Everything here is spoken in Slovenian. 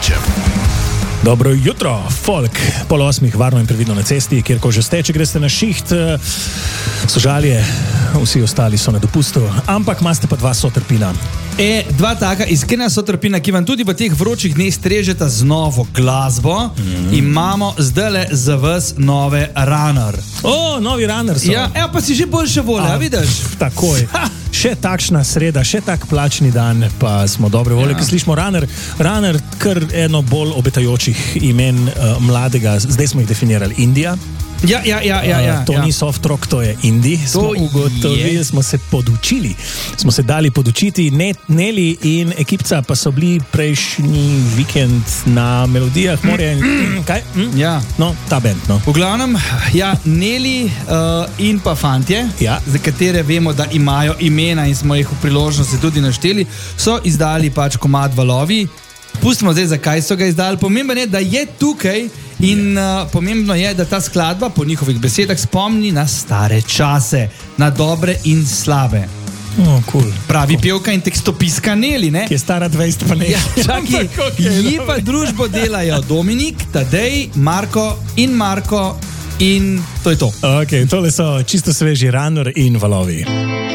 Tomažičem. Dobro jutro, folk, 7:30, varno in previdno na cesti, kjer ko že ste, če greste na šiht, sožalje, vsi ostali so na dopustu, ampak imate pa 2 sotrpina. 2 taka iskrena sotrpina, ki vam tudi v teh vročih dneh strežeta z novo glasbo. Imamo zdajle za vas nove Runner. Novi Runner so. Ja, pa si že boljše volje, vidiš? Takoj. Še takšna sreda, še tak plačni dan, pa smo dobre volje, ki slišimo Runner, kar eno bolj obetajočih imen mladega, zdaj smo jih definirali, Indija. Ja. To ni soft rock, to je indie. Smo ugotovili, smo se podučili, smo se dali podučiti. Neli in ekipca pa so bili prejšnji vikend na Melodijah morja. Kaj? Ja. No, ta band, no. V glavnem, Neli in pa fantje, za katere vemo, da imajo imena in smo jih v priložnosti tudi našteli, so izdali pač komad Valovi. Pustimo zdaj, zakaj so ga izdali. Pomembno je, da je tukaj in pomembno je, da ta skladba po njihovih besedah spomni na stare čase, na dobre in slabe. Cool. Pravi pevka in tekstopiska Neli, ne? Ki je stara 20 pa ne. Ja, čaki, ji pa družbo delajo Dominik, Tadej, Marko in to je to. Ok, tole so čisto sveži Runner in Valovi.